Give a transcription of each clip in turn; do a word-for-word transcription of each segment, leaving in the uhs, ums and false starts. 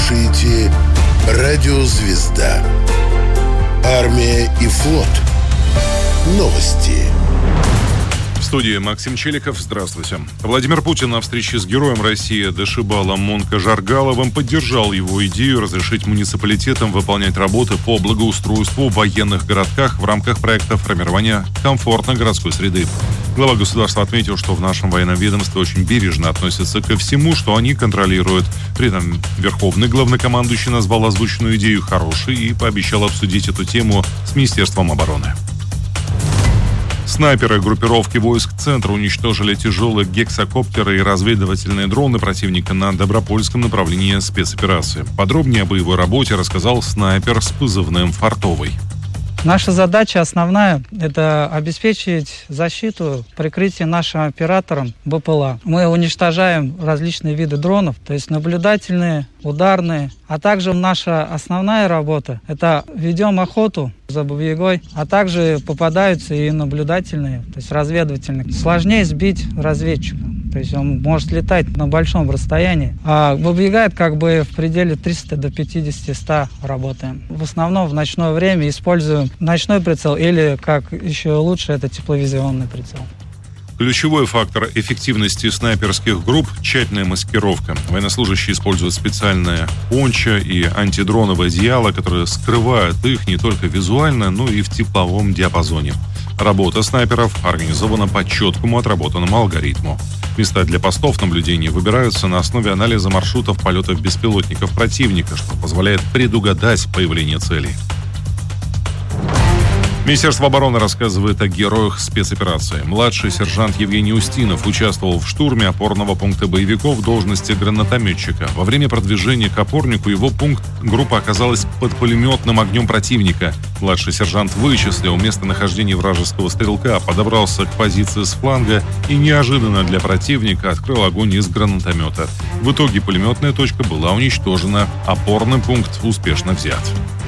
слушаете «Радио Звезда». Армия и флот. Новости. В студии Максим Челиков. Здравствуйте. Владимир Путин на встрече с героем России Дашибалом Монко Жаргаловым поддержал его идею разрешить муниципалитетам выполнять работы по благоустройству в военных городках в рамках проекта формирования комфортной городской среды. Глава государства отметил, что в нашем военном ведомстве очень бережно относятся ко всему, что они контролируют. При этом верховный главнокомандующий назвал озвученную идею хорошей и пообещал обсудить эту тему с Министерством обороны. Снайперы группировки войск «Центр» уничтожили тяжелые гексакоптеры и разведывательные дроны противника на Добропольском направлении спецоперации. Подробнее о боевой работе рассказал снайпер с позывным «Фартовый». Наша задача основная – это обеспечить защиту, прикрытие нашим операторам БПЛА. Мы уничтожаем различные виды дронов, то есть наблюдательные, ударные. А также наша основная работа – это ведем охоту за бабьягой, а также попадаются и наблюдательные, то есть разведывательные. Сложнее сбить разведчика. То есть он может летать на большом расстоянии. А бабьяга это как бы в пределе триста до пятидесяти ста работаем. В основном в ночное время используем ночной прицел или, как еще лучше, это тепловизионный прицел. Ключевой фактор эффективности снайперских групп – тщательная маскировка. Военнослужащие используют специальное пончо и антидроновое одеяло, которые скрывают их не только визуально, но и в тепловом диапазоне. Работа снайперов организована по четкому отработанному алгоритму. Места для постов наблюдения выбираются на основе анализа маршрутов полетов беспилотников противника, что позволяет предугадать появление целей. Министерство обороны рассказывает о героях спецоперации. Младший сержант Евгений Устинов участвовал в штурме опорного пункта боевиков в должности гранатометчика. Во время продвижения к опорнику его пункт группа оказалась под пулеметным огнем противника. Младший сержант вычислил местонахождение вражеского стрелка, подобрался к позиции с фланга и неожиданно для противника открыл огонь из гранатомета. В итоге пулеметная точка была уничтожена, опорный пункт успешно взят.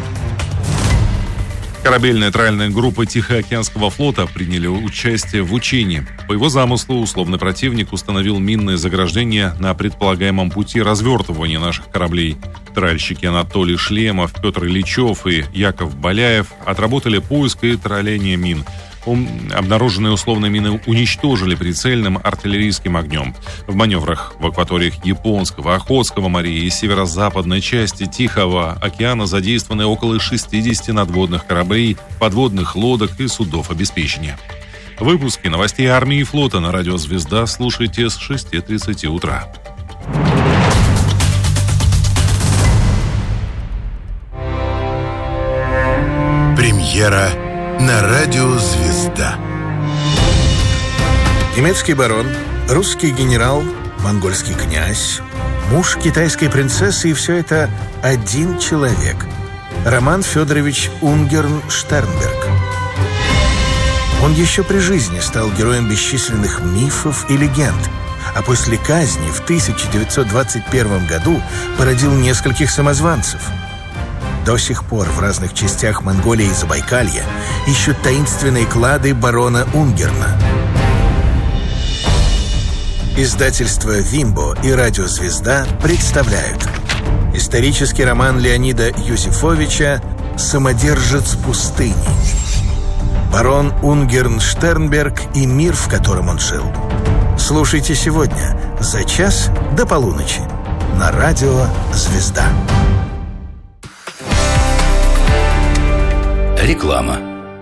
Корабельно-тральная группа Тихоокеанского флота приняли участие в учении. По его замыслу, условный противник установил минные заграждения на предполагаемом пути развертывания наших кораблей. Тральщики Анатолий Шлемов, Петр Ильичев и Яков Баляев отработали поиск и траление мин. Обнаруженные условные мины уничтожили прицельным артиллерийским огнем. В маневрах в акваториях Японского, Охотского моря и северо-западной части Тихого океана задействованы около шестидесяти надводных кораблей, подводных лодок и судов обеспечения. Выпуски новостей армии и флота на радио «Звезда» слушайте с шести тридцати утра. Премьера на радио «Звезда». Немецкий барон, русский генерал, монгольский князь, муж китайской принцессы, и все это один человек – Роман Федорович Унгерн-Штернберг. Он еще при жизни стал героем бесчисленных мифов и легенд, а после казни в тысяча девятьсот двадцать первом году породил нескольких самозванцев. До сих пор в разных частях Монголии и Забайкалья ищут таинственные клады барона Унгерна. Издательство «Вимбо» и радио «Звезда» представляют исторический роман Леонида Юзефовича «Самодержец пустыни». Барон Унгерн-Штернберг и мир, в котором он жил. Слушайте сегодня за час до полуночи на радио «Звезда». Реклама.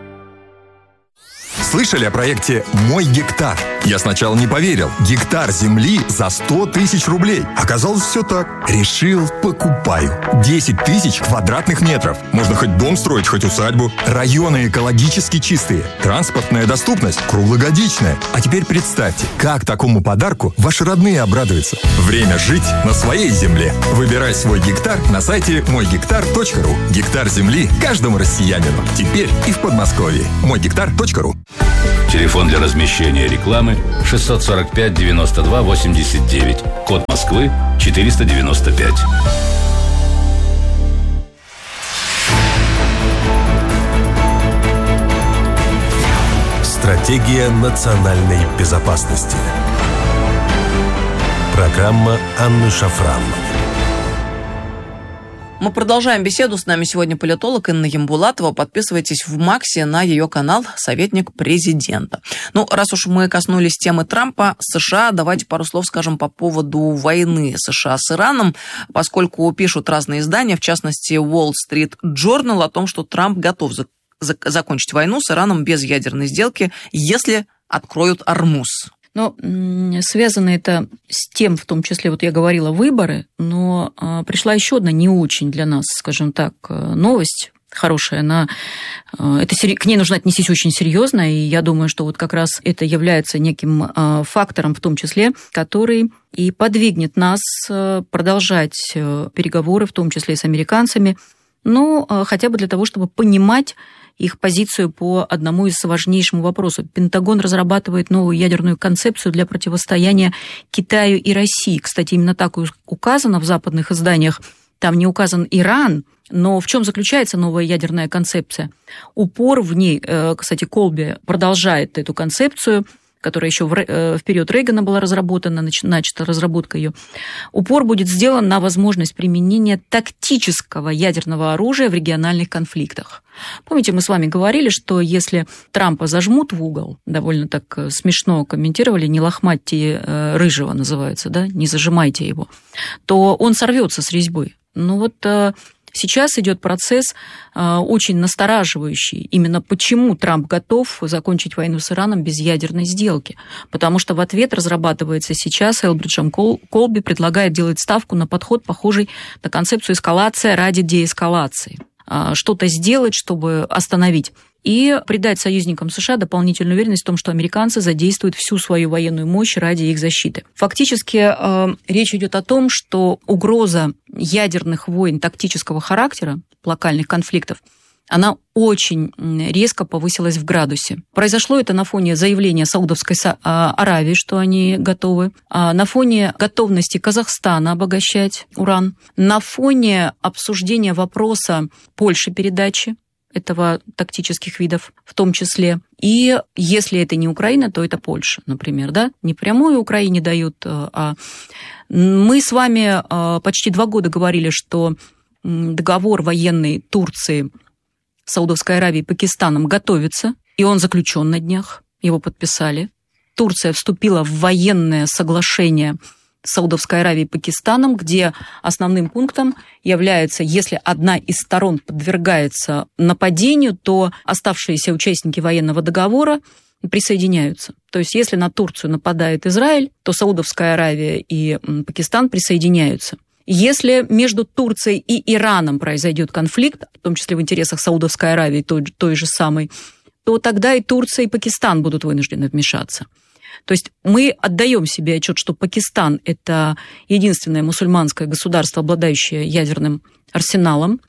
Слышали о проекте «Мой гектар»? Я сначала не поверил. Гектар земли за сто тысяч рублей. Оказалось, все так. Решил, покупаю. десять тысяч квадратных метров. Можно хоть дом строить, хоть усадьбу. Районы экологически чистые. Транспортная доступность круглогодичная. А теперь представьте, как такому подарку ваши родные обрадуются. Время жить на своей земле. Выбирай свой гектар на сайте мой гектар точка ру. Гектар земли каждому россиянину. Теперь и в Подмосковье. мой гектар точка ру. Телефон для размещения рекламы шестьсот сорок пять девяносто два восемьдесят девять. Код Москвы четыреста девяносто пять. Стратегия национальной безопасности. Программа Анны Шафран. Мы продолжаем беседу. С нами сегодня политолог Инна Ямбулатова. Подписывайтесь в Максе на ее канал «Советник президента». Ну, раз уж мы коснулись темы Трампа, США, давайте пару слов скажем по поводу войны США с Ираном, поскольку пишут разные издания, в частности, Wall Street Journal, о том, что Трамп готов за- за- закончить войну с Ираном без ядерной сделки, если откроют Ормуз. Но связано это с тем, в том числе, вот я говорила, выборы, но а, пришла еще одна не очень для нас, скажем так, новость хорошая. Она, это, к ней нужно отнестись очень серьезно, и я думаю, что вот как раз это является неким а, фактором, в том числе, который и подвигнет нас продолжать переговоры, в том числе и с американцами, ну, хотя бы для того, чтобы понимать их позицию по одному из важнейшему вопросу. Пентагон разрабатывает новую ядерную концепцию для противостояния Китаю и России. Кстати, именно так указано в западных изданиях. Там не указан Иран, но в чем заключается новая ядерная концепция? Упор в ней, кстати, Колби продолжает эту концепцию, которая еще в период Рейгана была разработана, начата разработка ее. Упор будет сделан на возможность применения тактического ядерного оружия в региональных конфликтах. Помните, мы с вами говорили, что если Трампа зажмут в угол, довольно так смешно комментировали, не лохматьте рыжего называется, да, не зажимайте его, то он сорвется с резьбы. Ну вот сейчас идет процесс очень настораживающий. Именно почему Трамп готов закончить войну с Ираном без ядерной сделки. Потому что в ответ разрабатывается сейчас, Элбриджем Колби предлагает делать ставку на подход, похожий на концепцию эскалация ради деэскалации. Что-то сделать, чтобы остановить. И придать союзникам США дополнительную уверенность в том, что американцы задействуют всю свою военную мощь ради их защиты. Фактически э, речь идет о том, что угроза ядерных войн тактического характера, локальных конфликтов, она очень резко повысилась в градусе. Произошло это на фоне заявления Саудовской Аравии, что они готовы, на фоне готовности Казахстана обогащать уран, на фоне обсуждения вопроса Польши передачи этого тактических видов в том числе. И если это не Украина, то это Польша, например, да? Не прямую Украине дают, а мы с вами почти два года говорили, что договор военный Турции, Саудовской Аравии и Пакистаном готовится, и он заключен на днях, его подписали. Турция вступила в военное соглашение с Саудовской Аравией и Пакистаном, где основным пунктом является, если одна из сторон подвергается нападению, то оставшиеся участники военного договора присоединяются. То есть если на Турцию нападает Израиль, то Саудовская Аравия и Пакистан присоединяются. Если между Турцией и Ираном произойдет конфликт, в том числе в интересах Саудовской Аравии, той, той же самой, то тогда и Турция, и Пакистан будут вынуждены вмешаться. То есть мы отдаем себе отчет, что Пакистан – это единственное мусульманское государство, обладающее ядерным арсеналом,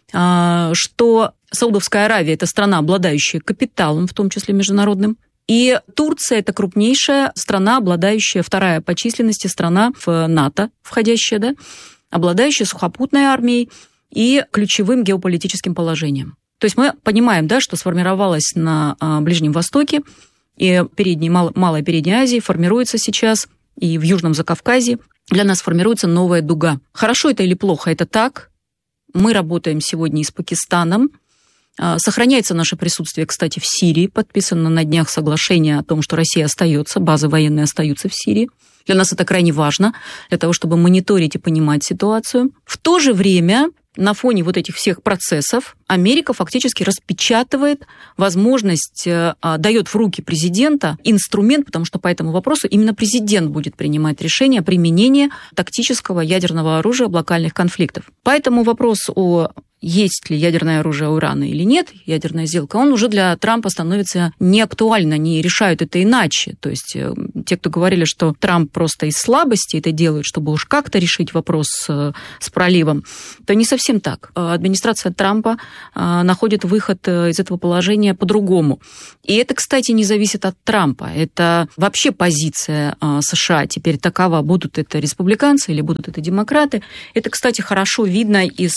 что Саудовская Аравия – это страна, обладающая капиталом, в том числе международным, и Турция – это крупнейшая страна, обладающая, вторая по численности страна в НАТО, входящая, да, обладающая сухопутной армией и ключевым геополитическим положением. То есть мы понимаем, да, что сформировалось на Ближнем Востоке, и передней, мал, Малой Передней Азии формируется сейчас, и в Южном Закавказье для нас формируется новая дуга. Хорошо это или плохо? Это так. Мы работаем сегодня и с Пакистаном. Сохраняется наше присутствие, кстати, в Сирии. Подписано на днях соглашение о том, что Россия остается, базы военные остаются в Сирии. Для нас это крайне важно, для того, чтобы мониторить и понимать ситуацию. В то же время на фоне вот этих всех процессов Америка фактически распечатывает возможность, дает в руки президента инструмент, потому что по этому вопросу именно президент будет принимать решение о применении тактического ядерного оружия в локальных конфликтах. Поэтому вопрос о есть ли ядерное оружие у Ирана или нет, ядерная сделка, он уже для Трампа становится неактуально, они решают это иначе. То есть те, кто говорили, что Трамп просто из слабости это делает, чтобы уж как-то решить вопрос с проливом, то не совсем так. Администрация Трампа находит выход из этого положения по-другому. И это, кстати, не зависит от Трампа. Это вообще позиция США теперь такова, будут это республиканцы или будут это демократы. Это, кстати, хорошо видно из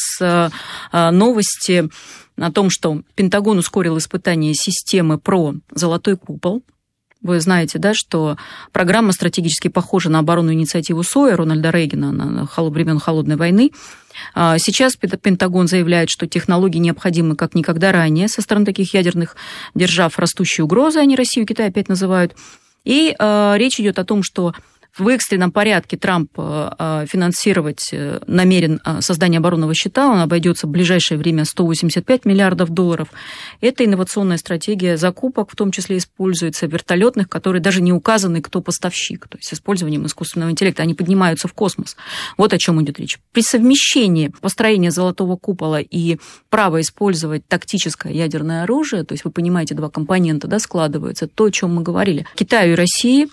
новости о том, что Пентагон ускорил испытание системы ПРО «Золотой купол». Вы знаете, да, что программа стратегически похожа на оборонную инициативу СОЯ Рональда Рейгана на времен Холодной войны. Сейчас Пентагон заявляет, что технологии необходимы как никогда ранее со стороны таких ядерных держав, растущие угрозы, они Россию и Китай опять называют. И э, речь идет о том, что в экстренном порядке Трамп э, финансировать э, намерен э, создание оборонного щита, он обойдется в ближайшее время сто восемьдесят пять миллиардов долларов. Это инновационная стратегия закупок, в том числе используется вертолетных, которые даже не указаны, кто поставщик, то есть с использованием искусственного интеллекта, они поднимаются в космос. Вот о чем идет речь. При совмещении построения золотого купола и права использовать тактическое ядерное оружие, то есть вы понимаете, два компонента, да, складываются, то, о чем мы говорили. Китаю и России,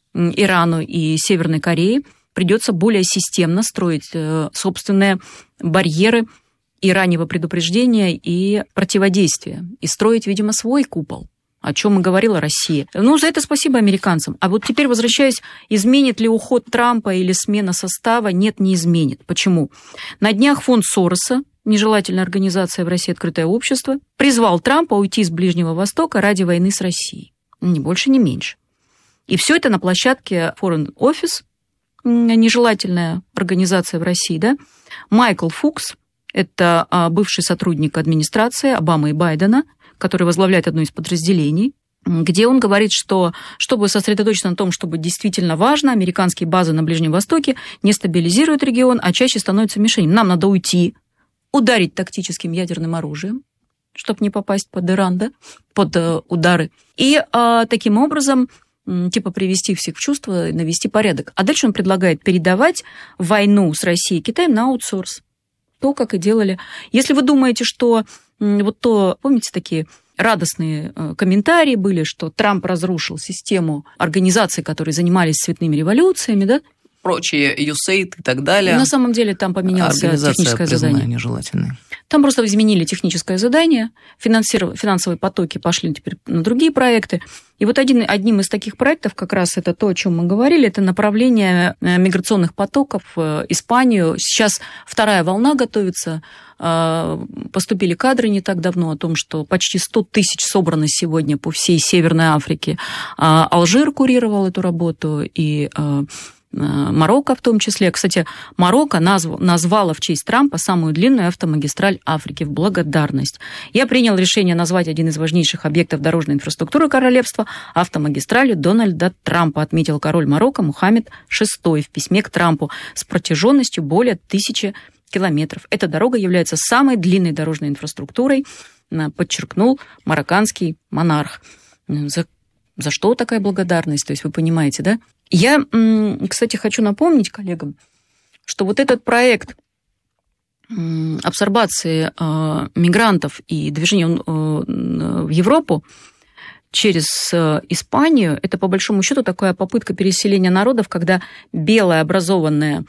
Ирану и Северной Корее придется более системно строить собственные барьеры и раннего предупреждения и противодействия. И строить, видимо, свой купол, о чем и говорила Россия. Ну, за это спасибо американцам. А вот теперь, возвращаясь, изменит ли уход Трампа или смена состава? Нет, не изменит. Почему? На днях фонд Сороса, нежелательная организация в России «Открытое общество», призвал Трампа уйти из Ближнего Востока ради войны с Россией. Ни больше, ни меньше. И все это на площадке Foreign Office, нежелательная организация в России, да. Майкл Фукс, это бывший сотрудник администрации Обамы и Байдена, который возглавляет одно из подразделений, где он говорит, что чтобы сосредоточиться на том, чтобы действительно важно, американские базы на Ближнем Востоке не стабилизируют регион, а чаще становятся мишенью. Нам надо уйти, ударить тактическим ядерным оружием, чтобы не попасть под Иран, да, под удары. И а, таким образом типа привести всех в чувство, навести порядок. А дальше он предлагает передавать войну с Россией и Китаем на аутсорс. То, как и делали. Если вы думаете, что вот то, помните, такие радостные комментарии были, что Трамп разрушил систему организаций, которые занимались цветными революциями, да? Прочие ю эс эй ай и так далее. На самом деле там поменялось техническое задание. Нежелательной. Там просто изменили техническое задание, финансовые потоки пошли теперь на другие проекты. И вот один, одним из таких проектов, как раз это то, о чем мы говорили, это направление миграционных потоков в Испанию. Сейчас вторая волна готовится. Поступили кадры не так давно о том, что почти сто тысяч собрано сегодня по всей Северной Африке. Алжир курировал эту работу, и Марокко в том числе. Кстати, Марокко назв... назвала в честь Трампа самую длинную автомагистраль Африки в благодарность. Я принял решение назвать один из важнейших объектов дорожной инфраструктуры королевства автомагистралью Дональда Трампа, отметил король Марокко Мухаммед шестой в письме к Трампу с протяженностью более тысячи километров. Эта дорога является самой длинной дорожной инфраструктурой, подчеркнул марокканский монарх. За, за что такая благодарность? То есть вы понимаете, да? Я, кстати, хочу напомнить коллегам, что вот этот проект абсорбации мигрантов и движения в Европу через Испанию, это по большому счету такая попытка переселения народов, когда белое образованное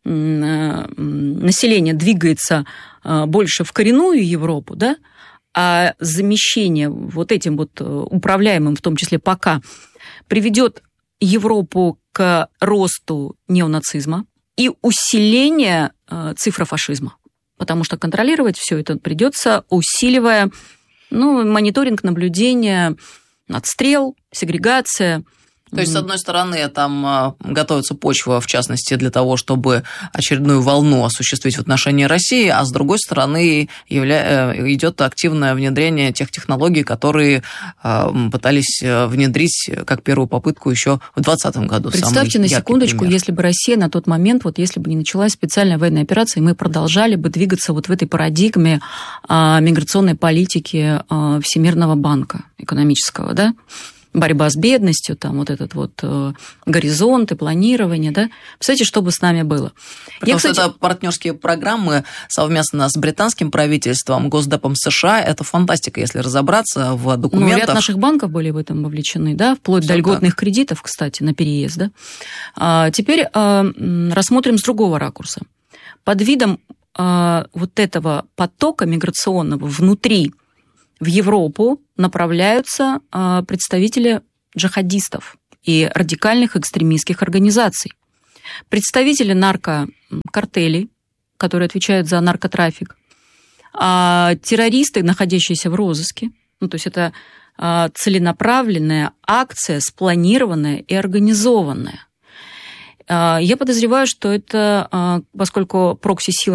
население двигается больше в коренную Европу, да, а замещение вот этим вот управляемым, в том числе пока, приведет Европу к росту неонацизма и усилению цифрофашизма. Потому что контролировать все это придется, усиливая ну, мониторинг, наблюдение, отстрел, сегрегация. То есть, с одной стороны, там готовится почва, в частности, для того, чтобы очередную волну осуществить в отношении России, а с другой стороны, явля... идет активное внедрение тех технологий, которые пытались внедрить как первую попытку еще в двадцатом году. Представьте на секундочку, пример. Если бы Россия на тот момент, вот если бы не началась специальная военная операция, мы продолжали бы двигаться вот в этой парадигме миграционной политики Всемирного банка экономического, да? Борьба с бедностью, там вот этот вот э, горизонт и планирование, да. Представляете, что бы с нами было? Потому Я, кстати... что это партнерские программы совместно с британским правительством, Госдепом США, это фантастика, если разобраться в документах. Ну, ряд наших банков были в этом вовлечены, да, вплоть Все до льготных так. кредитов, кстати, на переезд, да. А, теперь а, рассмотрим с другого ракурса. Под видом а, вот этого потока миграционного внутри в Европу направляются представители джихадистов и радикальных экстремистских организаций. Представители наркокартелей, которые отвечают за наркотрафик, террористы, находящиеся в розыске. Ну, то есть это целенаправленная акция, спланированная и организованная. Я подозреваю, что это, поскольку прокси-силы